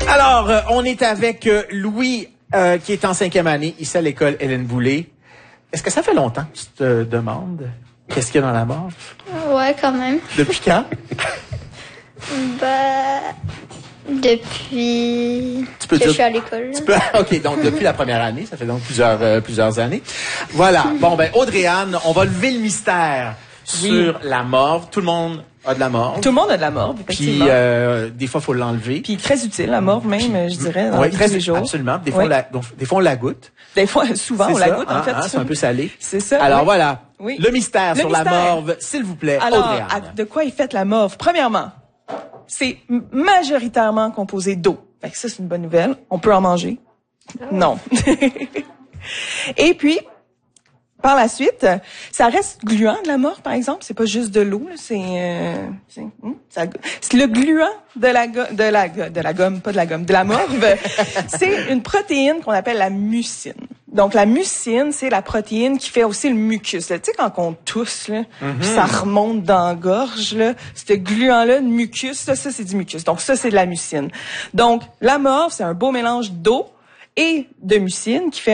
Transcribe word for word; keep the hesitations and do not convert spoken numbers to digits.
Alors, euh, on est avec euh, Louis, euh, qui est en cinquième année, ici à l'école Hélène Boulay. Est-ce que ça fait longtemps que tu te demandes qu'est-ce qu'il y a dans la morve? Ouais, quand même. Depuis quand? Bah, depuis Tu peux que dire- je suis à l'école. Tu peux- OK, donc depuis la première année, ça fait donc plusieurs euh, plusieurs années. Voilà. Bon, ben, Audrey-Anne, on va lever le mystère Oui. sur la morve. Tout le monde a de la morve. Tout le monde a de la morve, Puis, effectivement. euh, des fois, il faut l'enlever. Puis très utile, la morve même, je dirais, dans Oui, la vie de très tous les jours. absolument. Des fois, Oui. on la, donc, des fois, on la goûte. Des fois, souvent, C'est on la ça, goûte, hein, en fait. hein, c'est un peu salé. C'est ça. Alors oui. voilà, Oui. le mystère Le sur la mystère. morve, s'il vous plaît, Alors, Audrey-Anne. à- de quoi est faite la morve? Premièrement, c'est m- majoritairement composé d'eau. Fait que ça, c'est une bonne nouvelle. On peut en manger. Non. Et puis, par la suite, ça reste gluant de la morve, par exemple. C'est pas juste de l'eau, là, c'est, euh, c'est, hum, ça- c'est le gluant de la, go- de la, go- de la gomme, pas de la gomme, de la morve. C'est une protéine qu'on appelle la mucine. Donc, la mucine, c'est la protéine qui fait aussi le mucus. là. Tu sais, quand on tousse, là, puis ça remonte dans la gorge, là, ce gluant-là, de mucus, là, ça, c'est du mucus. Donc, ça, c'est de la mucine. Donc, la morve, c'est un beau mélange d'eau et de mucine qui fait